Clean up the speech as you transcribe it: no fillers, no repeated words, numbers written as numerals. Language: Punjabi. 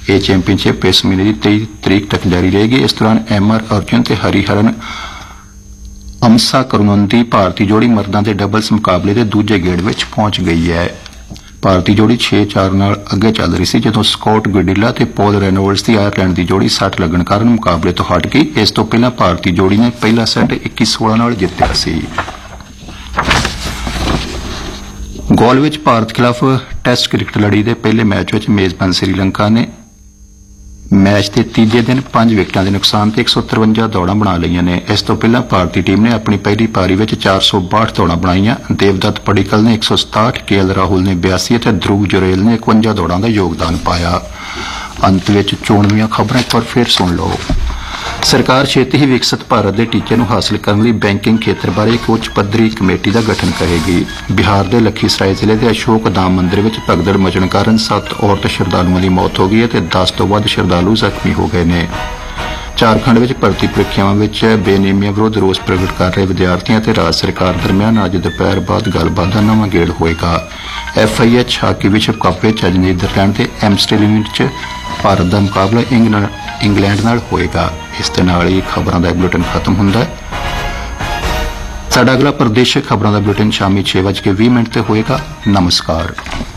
ਇਹ ਚੈਂਪੀਅਨਸ਼ਿਪ ਇਸ ਮਹੀਨੇ ਦੀ 23 ਤਰੀਕ ਤੱਕ ਜਾਰੀ ਰਹੇਗੀ। ਇਸ ਦੌਰਾਨ MR ਅਰਜੁਨ ਤੇ ਹਰੀਹਰਨ ਅਮਸਾ ਕਰੁਣਵੰਤੀ ਭਾਰਤੀ ਜੋੜੀ ਮਰਦਾਂ ਦੇ ਡਬਲਸ ਮੁਕਾਬਲੇ ਦੇ ਦੂਜੇ ਗੇੜ ਵਿੱਚ ਪਹੁੰਚ ਗਈ ਹੈ। ਭਾਰਤੀ ਜੋੜੀ 6-4 ਨਾਲ ਅੱਗੇ ਚੱਲ ਰਹੀ ਸੀ ਜਦੋਂ ਸਕਾਟ ਗੁਡੀਲਾ ਤੇ ਪੌਲ ਰੈਨੋਲਡਸ ਦੀ ਆਇਰਲੈਂਡ ਦੀ ਜੋੜੀ ਸੱਟ ਲੱਗਣ ਕਾਰਨ ਮੁਕਾਬਲੇ ਤੋਂ ਹਟ ਗਈ। ਇਸ ਤੋਂ ਪਹਿਲਾਂ ਭਾਰਤੀ ਜੋੜੀ ਨੇ ਪਹਿਲਾ ਸੈੱਟ 21-16 ਨਾਲ ਜਿੱਤਿਆ ਸੀ। ਗੋਲ ਵਿੱਚ ਭਾਰਤ ਖਿਲਾਫ ਟੈਸਟ ਕ੍ਰਿਕਟ ਲੜੀ ਦੇ ਪਹਿਲੇ ਮੈਚ ਵਿੱਚ ਮੇਜ਼ਬਾਨ ਸ੍ਰੀਲੰਕਾ ਨੇ ਮੈਚ ਦੇ ਤੀਜੇ ਦਿਨ 5 ਵਿਕਟਾਂ ਦੇ ਨੁਕਸਾਨ ਤੇ 153 ਦੌੜਾਂ ਬਣਾ ਲਈਆਂ ਨੇ। ਇਸ ਤੋਂ ਪਹਿਲਾਂ ਭਾਰਤੀ ਟੀਮ ਨੇ ਆਪਣੀ ਪਹਿਲੀ ਪਾਰੀ ਵਿੱਚ 462 ਦੌੜਾਂ ਬਣਾਈਆਂ। ਦੇਵਦੱਤ ਪੜੀਕਲ ਨੇ 167, KL ਰਾਹੁਲ ਨੇ 82 ਅਤੇ ਧਰੁਵ ਜੁਰੇਲ ਨੇ 51 ਦੌੜਾਂ ਦਾ ਯੋਗਦਾਨ ਪਾਇਆ। ਅੰਤ ਵਿੱਚ ਚੋਣਵੀਆਂ ਖਬਰਾਂ ਇੱਕ ਵਾਰ ਫਿਰ ਸੁਣ ਲਓ। ਸਰਕਾਰ ਛੇਤੀ ਹੀ ਵਿਕਸਿਤ ਭਾਰਤ ਦੇ ਟੀਚੇ ਨੂੰ ਹਾਸਲ ਕਰਨ ਲਈ ਬੈਂਕਿੰਗ ਖੇਤਰ ਬਾਰੇ ਇੱਕ ਉੱਚ ਪੱਧਰੀ ਕਮੇਟੀ ਦਾ ਗਠਨ ਕਰੇਗੀ। ਬਿਹਾਰ ਦੇ ਲਖੀਸਰਾਏ ਜ਼ਿਲ੍ਹੇ ਦੇ ਅਸ਼ੋਕ ਧਾਮ ਮੰਦਿਰ ਵਿੱਚ ਭਗਦੜ ਮਚਣ ਕਾਰਨ 7 ਔਰਤ ਸ਼ਰਧਾਲੂਆਂ ਦੀ ਮੌਤ ਹੋ ਗਈ ਹੈ ਤੇ 10 ਤੋਂ ਵੱਧ ਸ਼ਰਧਾਲੂ ਜ਼ਖਮੀ ਹੋ ਗਏ ਨੇ। ਝਾਰਖੰਡ ਵਿੱਚ ਭਰਤੀ ਪ੍ਰੀਖਿਆਵਾਂ ਵਿੱਚ ਬੇਨੇਮੀਆਂ ਵਿਰੁੱਧ ਰੋਸ ਪ੍ਰਗਟ ਕਰ ਰਹੇ ਵਿਦਿਆਰਥੀਆਂ ਤੇ ਰਾਜ ਸਰਕਾਰ ਦਰਮਿਆਨ ਅੱਜ ਦੁਪਹਿਰ ਬਾਅਦ ਗੱਲਬਾਤ ਦਾ ਨਵਾਂ ਗੇੜ ਹੋਏਗਾ। FIH ਹਾਕੀ ਵਿਸ਼ਵ ਕੱਪ ਵਿੱਚ ਅੱਜ ਨੀਦਰਲੈਂਡ ਤੇ ਐਮਸਟਰਡਮ ਵਿੱਚ ਭਾਰਤ ਦਾ ਮੁਕਾਬਲਾ ਇੰਗਲੈਂਡ ਨਾਲ ਹੋਏਗਾ। ਇਸ ਦੇ ਨਾਲ ਹੀ ਖਬਰਾਂ ਦਾ ਬੁਲੇਟਿਨ ਖਤਮ ਹੁੰਦਾ ਹੈ। ਸਾਡਾ ਅਗਲਾ ਪ੍ਰਦੇਸ਼ਕ ਖਬਰਾਂ ਦਾ ਬੁਲੇਟਿਨ ਸ਼ਾਮੀ 6:20 ਤੇ ਹੋਏਗਾ। ਨਮਸਕਾਰ।